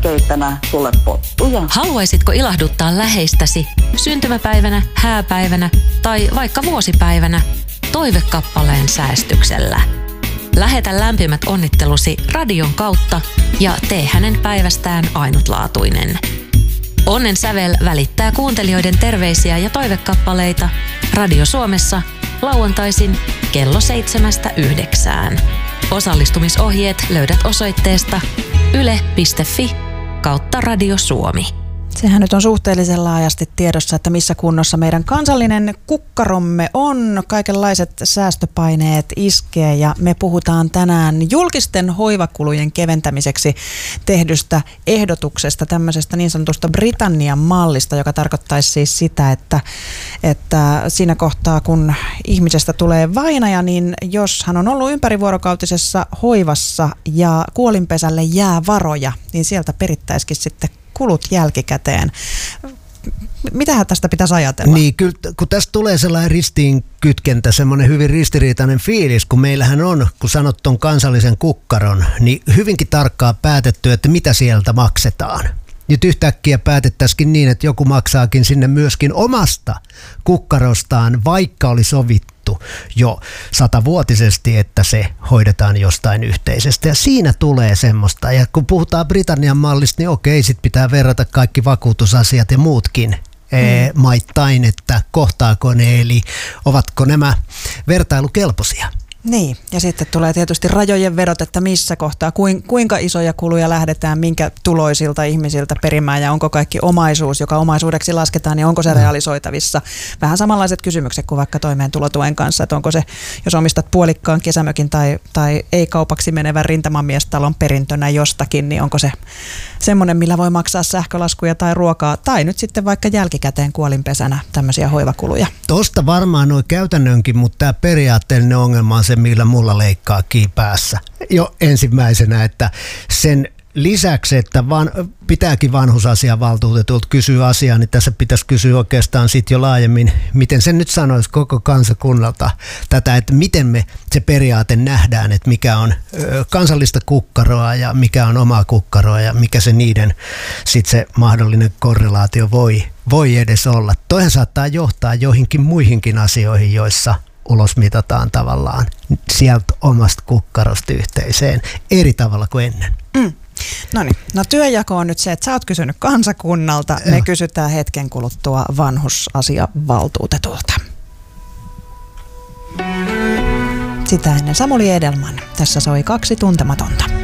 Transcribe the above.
keittämään sulle pottuja. Haluaisitko ilahduttaa läheistäsi syntymäpäivänä, hääpäivänä tai vaikka vuosipäivänä toivekappaleen säästyksellä? Lähetä lämpimät onnittelusi radion kautta ja tee hänen päivästään ainutlaatuinen. Onnen sävel välittää kuuntelijoiden terveisiä ja toivekappaleita Radio Suomessa lauantaisin kello 7-9. Osallistumisohjeet löydät osoitteesta yle.fi/Radio Suomi. Sehän nyt on suhteellisen laajasti tiedossa, että missä kunnossa meidän kansallinen kukkaromme on. Kaikenlaiset säästöpaineet iskee ja me puhutaan tänään julkisten hoivakulujen keventämiseksi tehdystä ehdotuksesta, tämmöisestä niin sanotusta Britannian mallista, joka tarkoittaisi siis sitä, että siinä kohtaa kun ihmisestä tulee vainaja, niin jos hän on ollut ympärivuorokautisessa hoivassa ja kuolinpesälle jää varoja, niin sieltä perittäisikin sitten kulut jälkikäteen. Mitähän tästä pitäisi ajatella? Niin, kyllä, kun tästä tulee sellainen ristiinkytkentä, semmoinen hyvin ristiriitainen fiilis, kun meillähän on, kun sanot ton kansallisen kukkaron, niin hyvinkin tarkkaan päätetty, että mitä sieltä maksetaan. Nyt yhtäkkiä päätettäisikin niin, että joku maksaakin sinne myöskin omasta kukkarostaan, vaikka oli sovittu jo 100-vuotisesti, että se hoidetaan jostain yhteisestä. Ja siinä tulee semmoista. Ja kun puhutaan Britannian mallista, niin okei, sit pitää verrata kaikki vakuutusasiat ja muutkin maittain, että kohtaako ne, eli ovatko nämä vertailukelpoisia. Niin, ja sitten tulee tietysti rajojen vedot, että missä kohtaa, kuinka isoja kuluja lähdetään, minkä tuloisilta ihmisiltä perimään ja onko kaikki omaisuus, joka omaisuudeksi lasketaan, niin onko se realisoitavissa. Vähän samanlaiset kysymykset kuin vaikka toimeentulotuen kanssa, että onko se, jos omistat puolikkaan kesämökin tai ei kaupaksi menevän rintamamiestalon perintönä jostakin, niin onko se semmoinen, millä voi maksaa sähkölaskuja tai ruokaa, tai nyt sitten vaikka jälkikäteen kuolinpesänä tämmöisiä hoivakuluja. Tuosta varmaan noin käytännönkin, mutta tämä periaatteellinen ongelma on se, millä mulla leikkaa päässä jo ensimmäisenä, että sen lisäksi, että pitääkin vanhusasiavaltuutetulta kysyä asiaa, niin tässä pitäisi kysyä oikeastaan sitten jo laajemmin, miten sen nyt sanoisi koko kansakunnalta tätä, että miten me se periaate nähdään, että mikä on kansallista kukkaroa ja mikä on omaa kukkaroa ja mikä se niiden sitten se mahdollinen korrelaatio voi edes olla. Toihan saattaa johtaa joihinkin muihinkin asioihin, joissa ulosmitataan tavallaan sieltä omasta kukkarosta yhteiseen eri tavalla kuin ennen. No työnjako on nyt se, että sä oot kysynyt kansakunnalta, me kysytään hetken kuluttua vanhusasiavaltuutetulta. Sitä ennen Samuli Edelman. Tässä soi 2 tuntematonta.